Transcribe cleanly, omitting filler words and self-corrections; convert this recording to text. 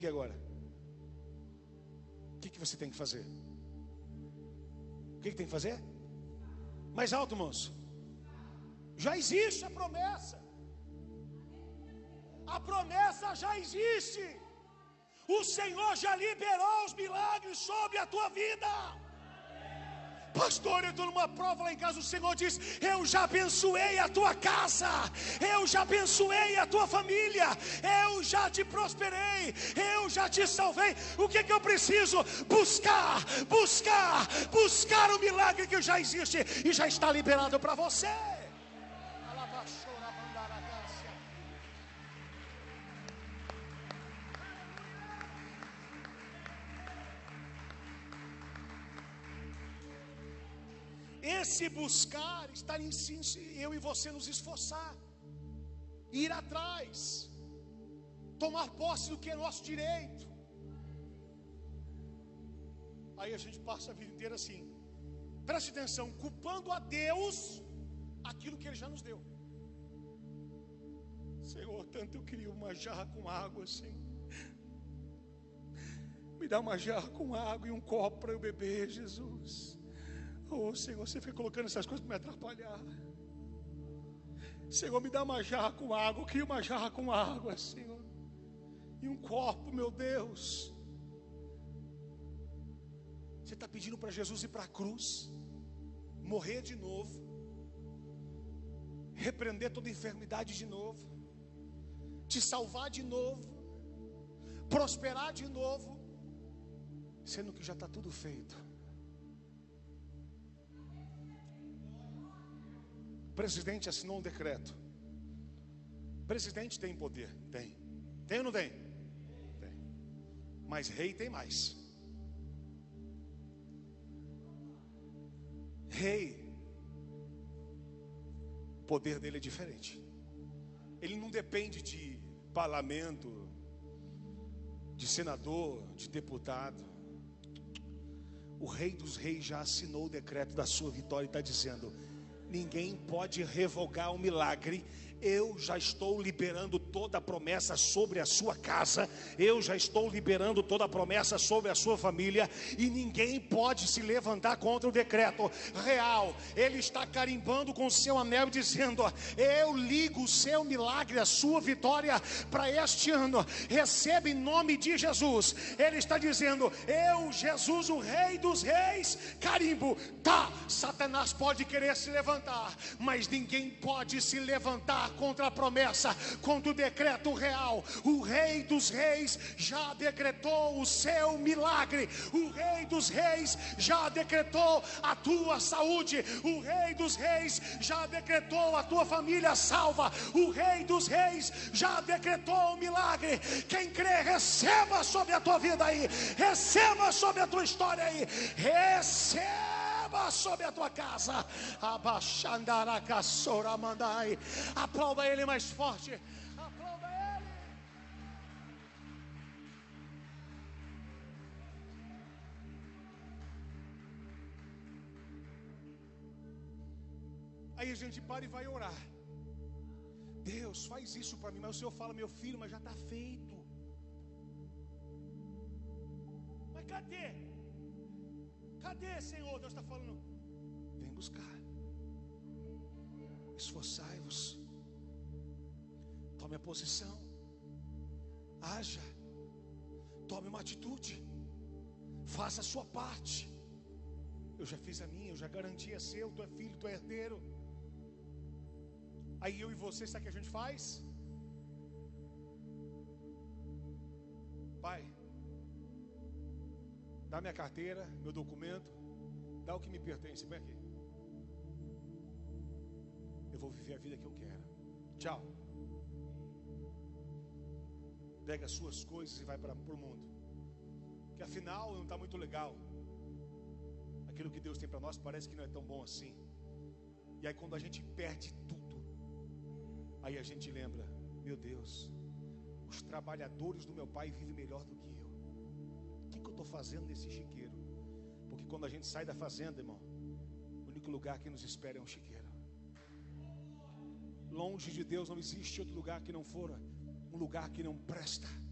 E agora? O que você tem que fazer? O que tem que fazer? Mais alto, moço. Já existe a promessa. A promessa já existe. O Senhor já liberou os milagres sobre a tua vida. Pastor, eu estou numa prova lá em casa. O Senhor diz: eu já abençoei a tua casa, eu já abençoei a tua família, eu já te prosperei, eu já te salvei. O que eu preciso? Buscar o milagre que já existe e já está liberado para você. Esse buscar está em eu e você nos esforçar, ir atrás, tomar posse do que é nosso direito. Aí a gente passa a vida inteira assim, preste atenção, culpando a Deus aquilo que Ele já nos deu. Senhor, tanto eu queria uma jarra com água, Senhor. Me dá uma jarra com água e um copo para eu beber, Jesus. Oh, Senhor, você fica colocando essas coisas para me atrapalhar. Senhor, me dá uma jarra com água. Eu queria uma jarra com água, Senhor. E um copo, meu Deus. Você está pedindo para Jesus ir para a cruz, morrer de novo, repreender toda enfermidade de novo, te salvar de novo, prosperar de novo, sendo que já está tudo feito. O presidente assinou um decreto. O presidente tem poder? Tem. Tem ou não tem? Tem. Mas rei tem mais. Rei, o poder dele é diferente. Ele não depende de parlamento, de senador, de deputado. O Rei dos Reis já assinou o decreto da sua vitória e está dizendo: ninguém pode revogar o milagre. Eu já estou liberando toda a promessa sobre a sua casa, eu já estou liberando toda a promessa sobre a sua família, e ninguém pode se levantar contra o decreto real. Ele está carimbando com o seu anel dizendo: eu ligo o seu milagre, a sua vitória para este ano, receba em nome de Jesus. Ele está dizendo: eu, Jesus, o Rei dos Reis, carimbo. Tá, Satanás pode querer se levantar, mas ninguém pode se levantar contra a promessa, contra o decreto real. O Rei dos Reis já decretou o seu milagre. O Rei dos Reis já decretou a tua saúde. O Rei dos Reis já decretou a tua família salva. O Rei dos Reis já decretou o milagre. Quem crê, receba sobre a tua vida aí, receba sobre a tua história aí, receba sobre a tua casa. Aplauda Ele mais forte. Aplauda Ele. Aí a gente para e vai orar. Deus, faz isso para mim. Mas o Senhor fala: meu filho, mas já está feito. Mas cadê? Cadê, Senhor? Deus está falando: vem buscar. Esforçai-vos. Tome a posição. Haja. Tome uma atitude. Faça a sua parte. Eu já fiz a minha, eu já garanti, é seu, tu é filho, tu é herdeiro. Aí eu e você, sabe o que a gente faz? Pai, dá minha carteira, meu documento, dá o que me pertence, vem aqui. Eu vou viver a vida que eu quero. Tchau. Pega as suas coisas e vai para o mundo. Que afinal não está muito legal. Aquilo que Deus tem para nós parece que não é tão bom assim. E aí quando a gente perde tudo, aí a gente lembra: meu Deus, os trabalhadores do meu pai vivem melhor do que eu. O que eu estou fazendo nesse chiqueiro? Porque quando a gente sai da fazenda, irmão, o único lugar que nos espera é um chiqueiro. Longe de Deus não existe outro lugar que não for um lugar que não presta.